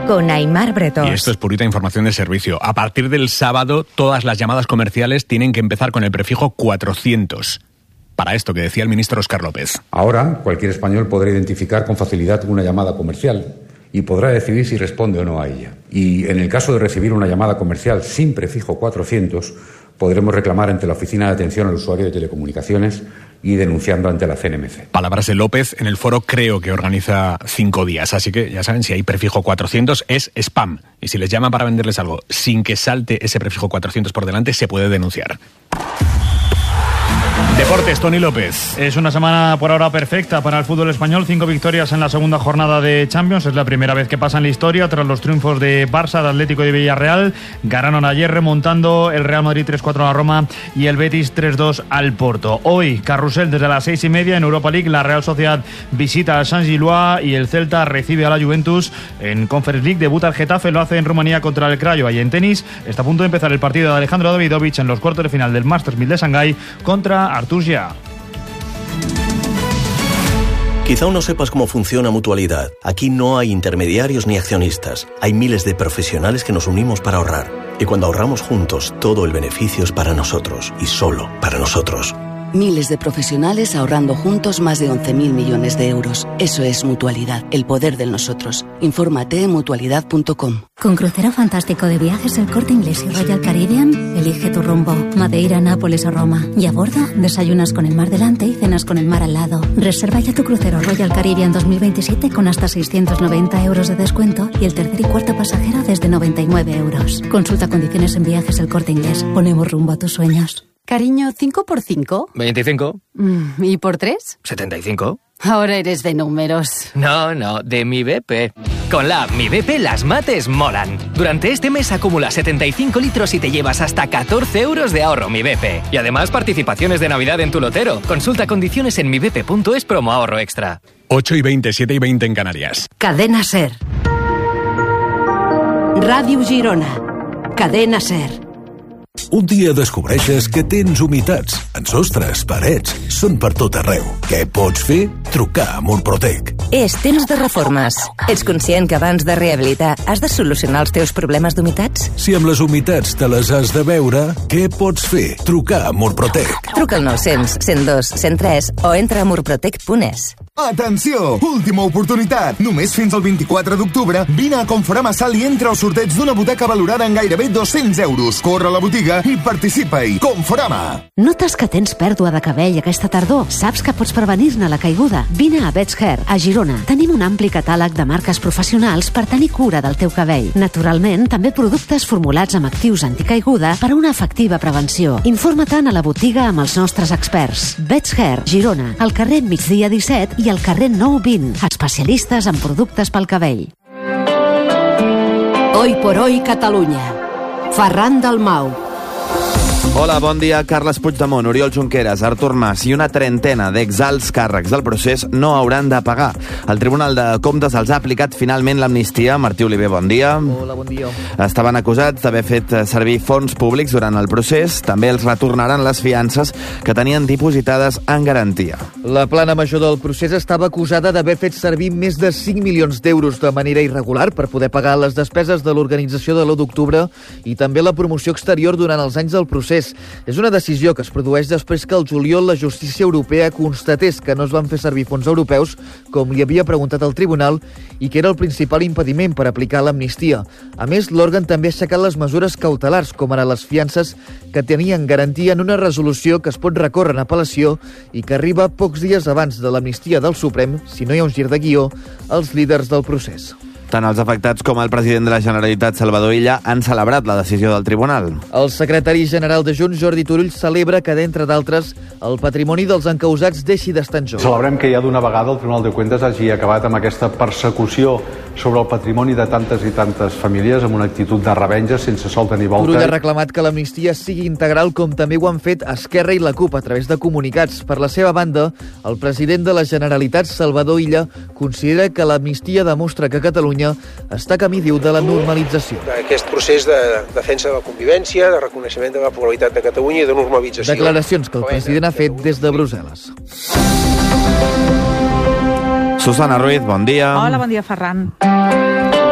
con Aimar Bretós. Y esto es purita información de servicio. A partir del sábado, todas las llamadas comerciales tienen que empezar con el prefijo 400. Para esto que decía el ministro Óscar López. Ahora, cualquier español podrá identificar con facilidad una llamada comercial y podrá decidir si responde o no a ella. Y en el caso de recibir una llamada comercial sin prefijo 400, podremos reclamar ante la Oficina de Atención al Usuario de Telecomunicaciones y denunciando ante la CNMC. Palabras de López en el foro Creo, que organiza 5 días. Así que ya saben, si hay prefijo 400 es spam. Y si les llaman para venderles algo sin que salte ese prefijo 400 por delante, se puede denunciar. Deportes, Tony López. Es una semana por ahora perfecta para el fútbol español. 5 victorias en la segunda jornada de Champions. Es la primera vez que pasa en la historia tras los triunfos de Barça, de Atlético y de Villarreal. Ganaron ayer remontando el Real Madrid 3-4 a la Roma y el Betis 3-2 al Porto. Hoy, carrusel desde las 6:30 en Europa League. La Real Sociedad visita al Saint-Gilloise y el Celta recibe a la Juventus. En Conference League debuta el Getafe, lo hace en Rumanía contra el Craiova. Y en tenis está a punto de empezar el partido de Alejandro Davidovich en los cuartos de final del Masters 1000 de Shanghái contra Artur Gia. Quizá aún no sepas cómo funciona Mutualidad. Aquí no hay intermediarios ni accionistas. Hay miles de profesionales que nos unimos para ahorrar. Y cuando ahorramos juntos, todo el beneficio es para nosotros y solo para nosotros. Miles de profesionales ahorrando juntos más de 11.000 millones de euros. Eso es Mutualidad, el poder del nosotros. Infórmate en mutualidad.com. Con crucero fantástico de viajes El Corte Inglés y Royal Caribbean, elige tu rumbo. Madeira, Nápoles o Roma. Y a bordo, desayunas con el mar delante y cenas con el mar al lado. Reserva ya tu crucero Royal Caribbean 2027 con hasta 690 euros de descuento y el tercer y cuarto pasajero desde 99 euros. Consulta condiciones en Viajes El Corte Inglés. Ponemos rumbo a tus sueños. Cariño, ¿5 por 5? 25. ¿Y por 3? 75. Ahora eres de números. No, de Mi BP. Con la app Mi BP las mates molan. Durante este mes acumula 75 litros y te llevas hasta 14 euros de ahorro Mi BP. Y además participaciones de Navidad en tu lotero. Consulta condiciones en mibp.es promo ahorro extra. 8:20, 7:20 en Canarias. Cadena SER. Ràdio Girona. Cadena SER. Un dia descobreixes que tens humitats en sostres, parets, són per tot arreu. Què pots fer? Trucar a Murprotec. És temps de reformes. Ets conscient que abans de rehabilitar has de solucionar els teus problemes d'humitats? Si amb les humitats te les has de veure, què pots fer? Trucar a Murprotec. Truca al 900 102 103 o entra a murprotec.es. Atenció! Última oportunitat! Només fins al 24 d'octubre vine a Conforama Sal i entra al sorteig d'una boteca valorada en gairebé 200 euros. Corre a la botiga i participa-hi. Conforama! Notes que tens pèrdua de cabell aquesta tardor? Saps que pots prevenir-ne la caiguda? Vine a Bets Hair, a Girona. Tenim un ampli catàleg de marques professionals per tenir cura del teu cabell. Naturalment, també productes formulats amb actius anticaiguda per a una efectiva prevenció. Informa-te'n a la botiga amb els nostres experts. Bets Hair, Girona, al carrer Migdia 17 i al carrer 9-20. Especialistes en productes pel cabell. Hoy por hoy Catalunya. Ferran Dalmau. Hola, bon dia. Carles Puigdemont, Oriol Junqueras, Artur Mas i una trentena d'exalts càrrecs del procés no hauran de pagar. El Tribunal de Comptes els ha aplicat finalment l'amnistia. Martí Oliver, bon dia. Hola, bon dia. Estaven acusats d'haver fet servir fons públics durant el procés. També els retornaran les fiances que tenien dipositades en garantia. La plana major del procés estava acusada d'haver fet servir més de 5 milions d'euros de manera irregular per poder pagar les despeses de l'organització de l'1 d'octubre i també la promoció exterior durant els anys del procés. És una decisió que es produeix després que el juliol la justícia europea constatés que no es van fer servir fons europeus com li havia preguntat el tribunal i que era el principal impediment per aplicar l'amnistia. A més, l'òrgan també ha aixecat les mesures cautelars, com ara les fiances que tenien garantia en una resolució que es pot recórrer en apel·lació i que arriba pocs dies abans de l'amnistia del Suprem, si no hi ha un gir de guió, als líders del procés. Tant els afectats com el president de la Generalitat, Salvador Illa, han celebrat la decisió del tribunal. El secretari general de Junts, Jordi Turull, celebra que, d'entre d'altres, el patrimoni dels encausats deixi d'estar en joc. Celebrem que ja d'una vegada el Tribunal de Cuentas hagi acabat amb aquesta persecució sobre el patrimoni de tantes i tantes famílies amb una actitud de revenja sense solta ni volta. Turull ha reclamat que l'amnistia sigui integral com també ho han fet Esquerra i la CUP a través de comunicats. Per la seva banda, el president de la Generalitat, Salvador Illa, considera que l'amnistia demostra que Catalunya està camí, diu, de la normalització. Aquest procés de defensa de la convivència, de reconeixement de la pluralitat de Catalunya i de normalització. Declaracions que el president ha fet des de Brussel·les. Susana Ruiz, bon dia. Hola, bon dia, Ferran.